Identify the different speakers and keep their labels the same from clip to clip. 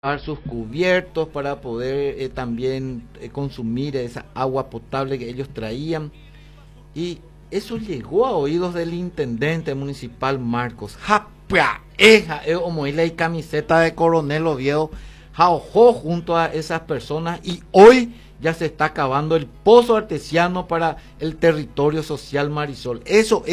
Speaker 1: sus cubiertos para poder también consumir esa agua potable que ellos traían. Y eso llegó a oídos del intendente municipal Marcos. ¡Japia! ¡Eja! Y camiseta de Coronel Oviedo jaojó junto a esas personas, y hoy ya se está acabando el pozo artesiano para el territorio social Marisol. Eso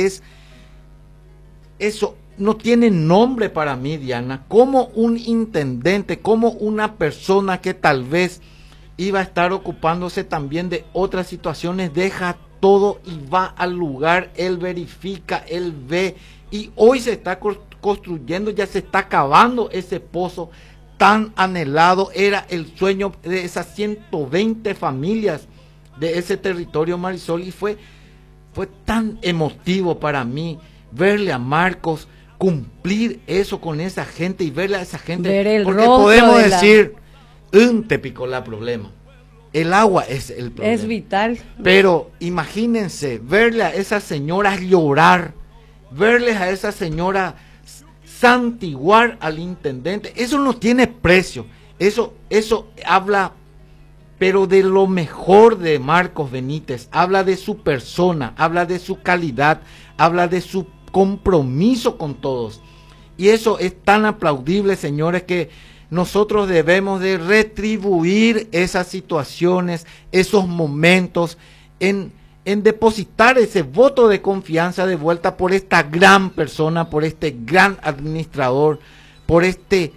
Speaker 1: no tiene nombre para mí, Diana. Como un intendente, como una persona que tal vez iba a estar ocupándose también de otras situaciones, deja todo y va al lugar, él verifica, él ve, y hoy se está construyendo, ya se está acabando ese pozo tan anhelado. Era el sueño de esas 120 familias de ese territorio Marisol, y fue tan emotivo para mí verle a Marcos cumplir eso con esa gente y verle a esa gente, porque podemos decir, te picó la problema. El agua es el problema.
Speaker 2: Es vital.
Speaker 1: Pero imagínense, verle a esas señoras llorar, verles a esa señora santiguar al intendente, eso no tiene precio. Eso habla, pero de lo mejor de Marcos Benítez, habla de su persona, habla de su calidad, habla de su compromiso con todos. Y eso es tan aplaudible, señores, que nosotros debemos de retribuir esas situaciones, esos momentos, en depositar ese voto de confianza de vuelta por esta gran persona, por este gran administrador, por este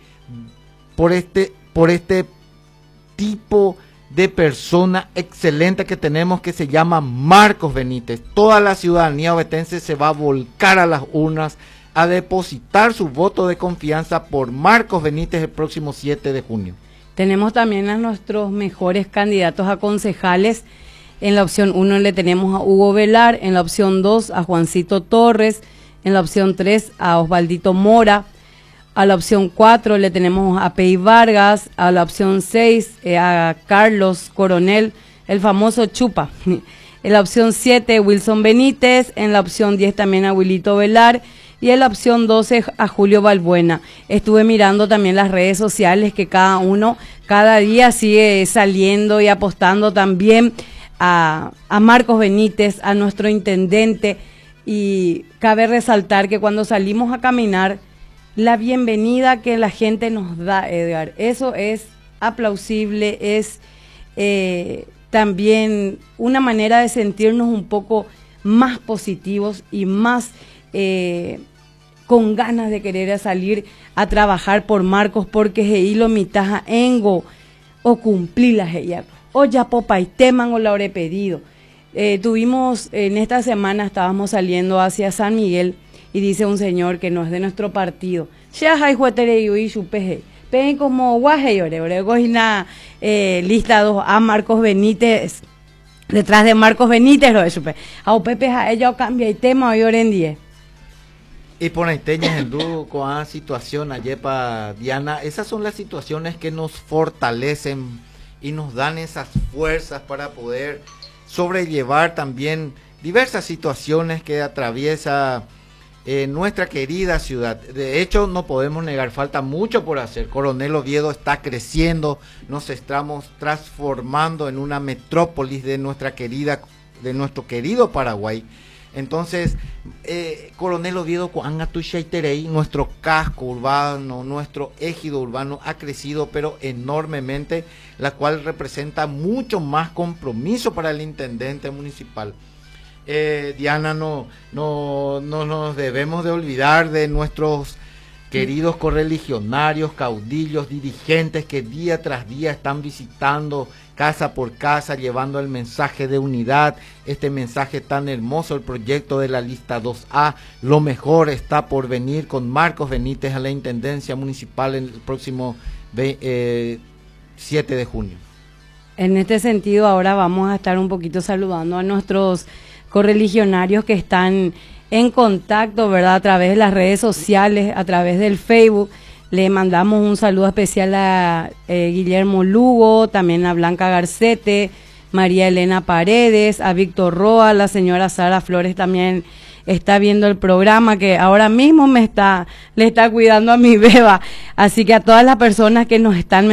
Speaker 1: tipo de persona excelente que tenemos, que se llama Marcos Benítez. Toda la ciudadanía ovetense se va a volcar a las urnas a depositar su voto de confianza por Marcos Benítez el próximo 7 de junio.
Speaker 2: Tenemos también a nuestros mejores candidatos a concejales. En la opción 1 le tenemos a Hugo Velar, en la opción 2 a Juancito Torres, en la opción 3 a Osvaldito Mora, a la opción 4 le tenemos a Pei Vargas, a la opción 6 a Carlos Coronel, el famoso Chupa, en la opción 7 Wilson Benítez, en la opción 10 también a Wilito Velar, y en la opción 12 a Julio Balbuena. Estuve mirando también las redes sociales, que cada uno cada día sigue saliendo y apostando también a Marcos Benítez, a nuestro intendente, y cabe resaltar que cuando salimos a caminar, la bienvenida que la gente nos da, Edgar, eso es aplausible, es también una manera de sentirnos un poco más positivos y más con ganas de querer salir a trabajar por Marcos, porque hilo mitaja engo o cumplir las ella o ya popa y teman o la habré pedido. Tuvimos en esta semana, estábamos saliendo hacia San Miguel, y dice un señor que no es de nuestro partido, pen como lista 2 a Marcos Benítez, detrás de Marcos Benítez lo supe a Pepe a ella cambia y tema hoy en 10.
Speaker 1: Y por ahí teñas en dúo con la situación ayer para Diana. Esas son las situaciones que nos fortalecen y nos dan esas fuerzas para poder sobrellevar también diversas situaciones que atraviesa nuestra querida ciudad. De hecho, no podemos negar, falta mucho por hacer. Coronel Oviedo está creciendo, nos estamos transformando en una metrópolis de nuestro querido Paraguay. Entonces, Coronel Oviedo, nuestro casco urbano, nuestro ejido urbano ha crecido pero enormemente, la cual representa mucho más compromiso para el intendente municipal. Diana, no nos debemos de olvidar de nuestros queridos correligionarios, caudillos, dirigentes que día tras día están visitando casa por casa, llevando el mensaje de unidad, este mensaje tan hermoso, el proyecto de la lista 2A. Lo mejor está por venir con Marcos Benítez a la Intendencia Municipal el próximo 7 de junio.
Speaker 2: En este sentido, ahora vamos a estar un poquito saludando a nuestros correligionarios que están en contacto, ¿verdad? A través de las redes sociales, a través del Facebook. Le mandamos un saludo especial a Guillermo Lugo, también a Blanca Garcete, María Elena Paredes, a Víctor Roa, la señora Sara Flores también está viendo el programa, que ahora mismo le está cuidando a mi beba. Así que a todas las personas que nos están